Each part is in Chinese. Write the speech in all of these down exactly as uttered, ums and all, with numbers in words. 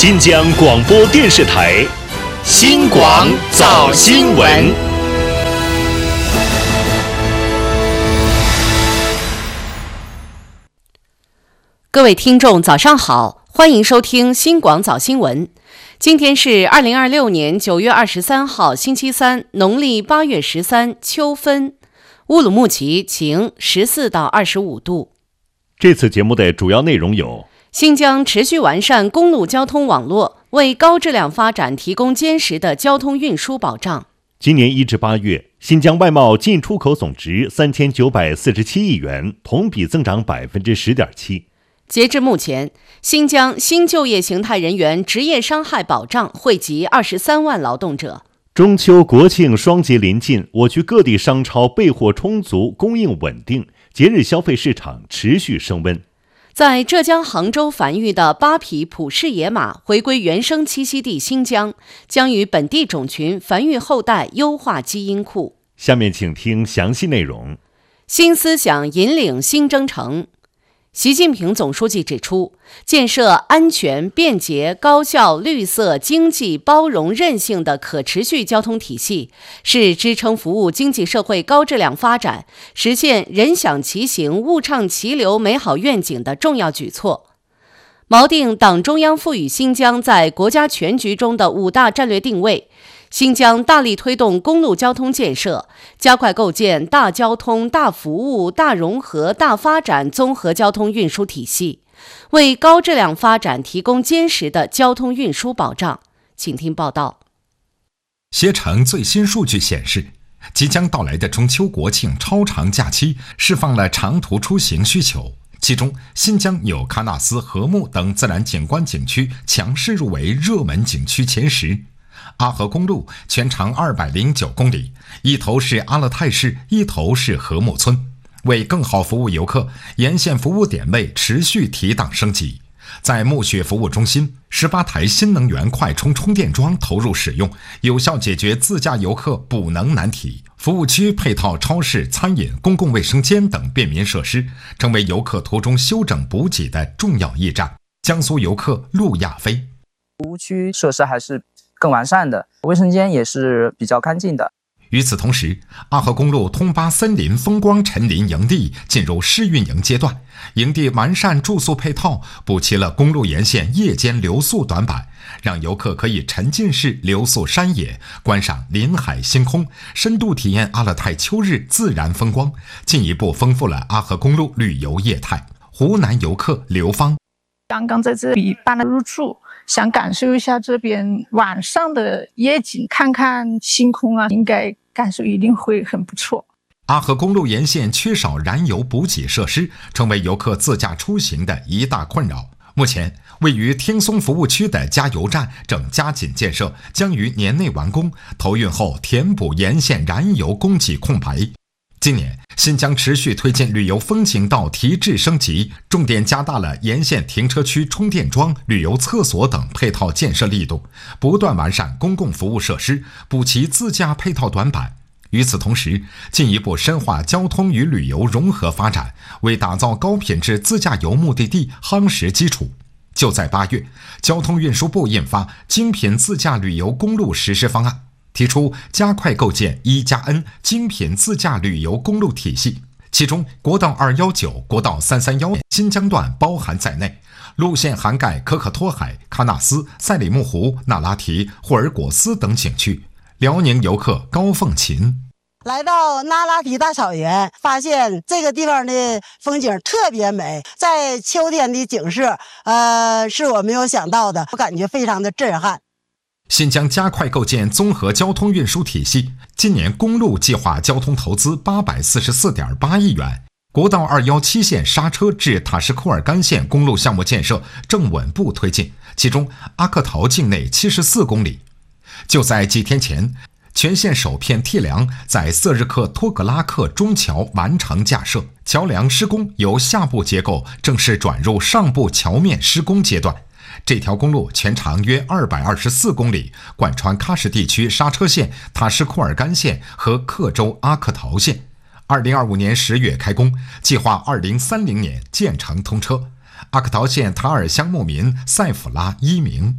新疆广播电视台新广早新闻。 各位听众早上好，欢迎收听新广早新闻。今天是二零二六年九月二十三号星期三，农历八月十三秋分，乌鲁木齐晴，十四到二十五度。 这次节目的主要内容有： 新疆持续完善公路交通网络，为高质量发展提供坚实的交通运输保障。 今年一至八月，新疆外贸进出口总值三千九百四十七亿元，同比增长百分之十点七。 截至目前，新疆新就业形态人员职业伤害保障惠及二十三万劳动者。 中秋国庆双节临近，我区各地商超备货充足，供应稳定，节日消费市场持续升温。 在浙江杭州繁育的八匹普氏野马回归原生栖息地新疆，将与本地种群繁育后代，优化基因库。 下面请听详细内容。 新思想引领新征程。习近平总书记指出，建设安全、便捷、高效、绿色、经济、包容、韧性的可持续交通体系，是支撑服务经济社会高质量发展、实现人享其行、物畅其流美好愿景的重要举措。锚定党中央赋予新疆在国家全局中的五大战略定位，新疆大力推动公路交通建设，加快构建大交通、大服务、大融合、大发展综合交通运输体系，为高质量发展提供坚实的交通运输保障。请听报道。 携程最新数据显示，即将到来的中秋国庆超长假期释放了长途出行需求，其中新疆有喀纳斯、禾木等自然景观景区强势入围热门景区前十。阿合公路全长二百零九公里，一头是阿勒泰市，一头是禾木村。为更好服务游客，沿线服务点位持续提档升级。在木樨服务中心，十八台新能源快充充电桩投入使用，有效解决自驾游客补能难题。服务区配套超市、餐饮、公共卫生间等便民设施，成为游客途中休整补给的重要驿站。江苏游客陆亚飞： 服务区设施还是更完善的，卫生间也是比较干净的。 与此同时，阿合公路通巴森林风光陈林营地进入试运营阶段，营地完善住宿配套，补齐了公路沿线夜间留宿短板，让游客可以沉浸式留宿山野，观赏林海星空，深度体验阿勒泰秋日自然风光，进一步丰富了阿合公路旅游业态。湖南游客刘芳： 刚刚在这里办了入住，想感受一下这边晚上的夜景，看看星空啊，应该感受一定会很不错。 阿合公路沿线缺少燃油补给设施，成为游客自驾出行的一大困扰。目前，位于天松服务区的加油站正加紧建设，将于年内完工，投运后填补沿线燃油供给空白。今年，新疆持续推进旅游风景道提质升级，重点加大了沿线停车区充电桩、旅游厕所等配套建设力度，不断完善公共服务设施，补齐自驾配套短板。与此同时，进一步深化交通与旅游融合发展，为打造高品质自驾游目的地夯实基础。就在八月，交通运输部印发《精品自驾旅游公路实施方案》，提出加快构建一加 N 精品自驾旅游公路体系，其中国道二一九、国道三三一新疆段包含在内，路线涵盖可可托海、喀纳斯、赛里木湖、那拉提、霍尔果斯等景区。辽宁游客高凤琴： 来到那拉提大草原，发现这个地方的风景特别美，在秋天的景色，呃，是我没有想到的，我感觉非常的震撼。 新疆加快构建综合交通运输体系，今年公路计划交通投资八百四十四点八亿元。国道二一七线刹车至塔什库尔干线公路项目建设正稳步推进，其中阿克陶境内七十四公里。就在几天前，全线首片梯梁在瑟日克托格拉克中桥完成架设，桥梁施工由下部结构正式转入上部桥面施工阶段。这条公路全长约二百二十四公里，贯穿喀什地区刹车线、塔什库尔干线和克州阿克陶线。二零二五年十月开工，计划二零三零年建成通车。阿克陶县塔尔乡牧民塞甫拉伊明：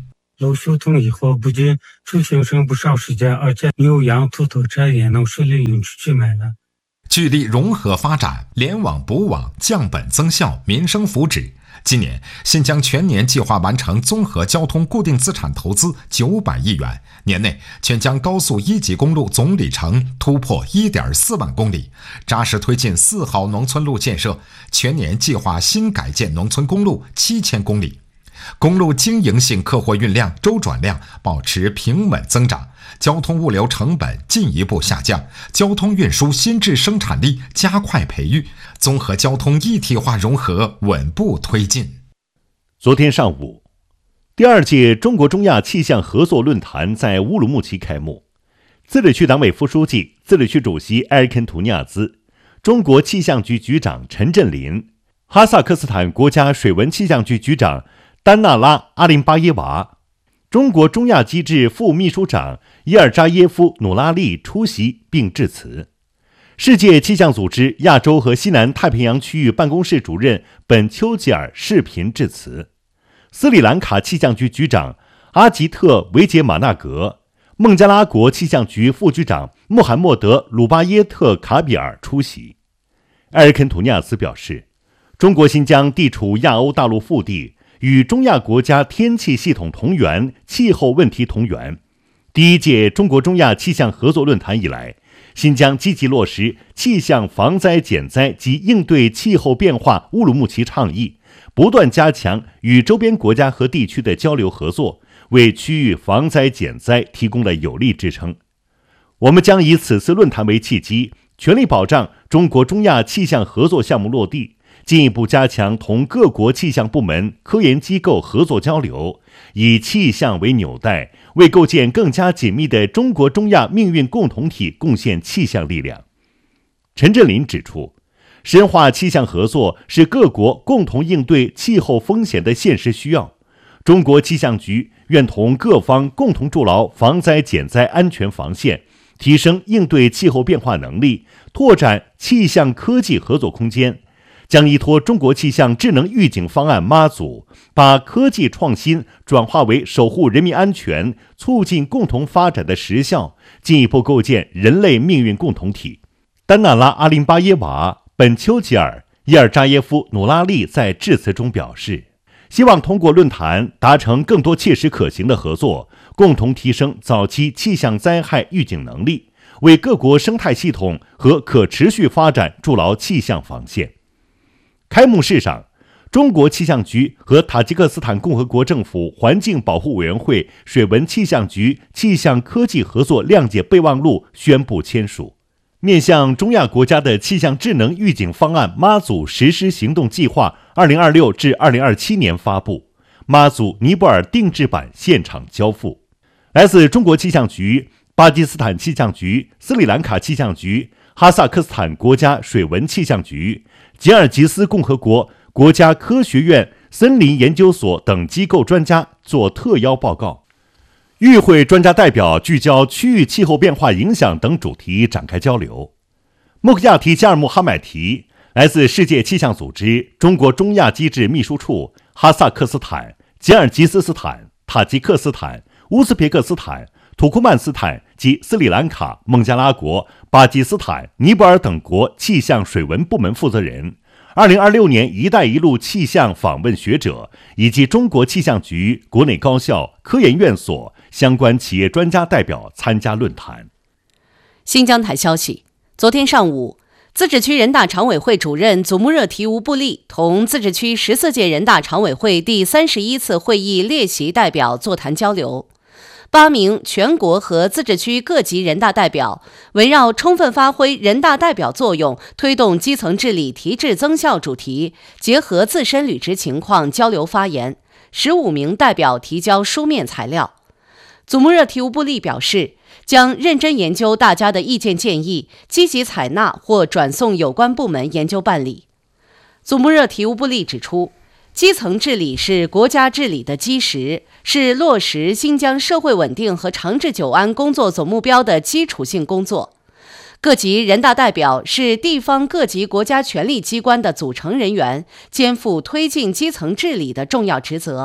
路疏通以后，不仅出行省不少时间，而且牛羊土特产也能顺利运出去卖了。 聚力融合发展，联网补网，降本增效，民生福祉。今年，新疆全年计划完成综合交通固定资产投资九百亿元，年内全疆高速一级公路总里程突破 一点四万公里，扎实推进四号农村路建设，全年计划新改建农村公路七千公里。公路经营性客货运量、周转量保持平稳增长，交通物流成本进一步下降，交通运输新质生产力加快培育，综合交通一体化融合稳步推进。 昨天上午，第二届中国中亚气象合作论坛在乌鲁木齐开幕，自治区党委副书记、自治区主席埃尔肯图尼亚兹、中国气象局局长陈振林、哈萨克斯坦国家水文气象局局长丹纳拉阿林巴耶娃、中国中亚机制副秘书长伊尔扎耶夫努拉利出席并致辞。世界气象组织亚洲和西南太平洋区域办公室主任本丘吉尔视频致辞。斯里兰卡气象局局长阿吉特维杰马纳格、孟加拉国气象局副局长穆罕默德鲁巴耶特卡比尔出席。埃尔肯图尼亚斯表示，中国新疆地处亚欧大陆腹地，与中亚国家天气系统同源，气候问题同源。第一届中国中亚气象合作论坛以来，新疆积极落实气象防灾减灾及应对气候变化乌鲁木齐倡议，不断加强与周边国家和地区的交流合作，为区域防灾减灾提供了有力支撑。我们将以此次论坛为契机，全力保障中国中亚气象合作项目落地，进一步加强同各国气象部门、科研机构合作交流，以气象为纽带，为构建更加紧密的中国中亚命运共同体贡献气象力量。陈振林指出，深化气象合作是各国共同应对气候风险的现实需要。中国气象局愿同各方共同筑牢防灾减灾安全防线，提升应对气候变化能力，拓展气象科技合作空间，将依托中国气象智能预警方案妈祖，把科技创新转化为守护人民安全、促进共同发展的实效，进一步构建人类命运共同体。丹纳拉阿林巴耶娃、本丘吉尔、伊尔扎耶夫努拉利在致辞中表示，希望通过论坛达成更多切实可行的合作，共同提升早期气象灾害预警能力，为各国生态系统和可持续发展筑牢气象防线。开幕式上，中国气象局和塔吉克斯坦共和国政府环境保护委员会水文气象局气象科技合作谅解备忘录宣布签署，面向中亚国家的气象智能预警方案妈祖实施行动计划二零二六至二零二七年发布，妈祖尼泊尔定制版现场交付。来自中国气象局、巴基斯坦气象局、斯里兰卡气象局、哈萨克斯坦国家水文气象局、吉尔吉斯共和国国家科学院森林研究所等机构专家做特邀报告。与会专家代表聚焦区域气候变化影响等主题展开交流。穆克亚提加尔穆哈买提来自世界气象组织中国中亚机制秘书处、哈萨克斯坦、吉尔吉斯斯坦、塔吉克斯坦、乌兹别克斯坦、土库曼斯坦及斯里兰卡、孟加拉国、巴基斯坦、尼泊尔等国气象水文部门负责人，二零二六年“一带一路”气象访问学者，以及中国气象局、国内高校、科研院所相关企业专家代表参加论坛。 新疆台消息，昨天上午，自治区人大常委会主任祖穆热提乌布利同自治区十四届人大常委会第三十一次会议列席代表座谈交流。八名全国和自治区各级人大代表围绕充分发挥人大代表作用，推动基层治理提质增效主题，结合自身履职情况交流发言。十五名代表提交书面材料。祖穆热提乌布利表示，将认真研究大家的意见建议，积极采纳或转送有关部门研究办理。祖穆热提乌布利指出，基层治理是国家治理的基石，是落实新疆社会稳定和长治久安工作总目标的基础性工作。各级人大代表是地方各级国家权力机关的组成人员，肩负推进基层治理的重要职责。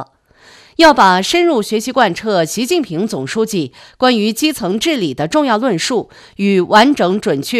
要把深入学习贯彻习近平总书记关于基层治理的重要论述与完整准确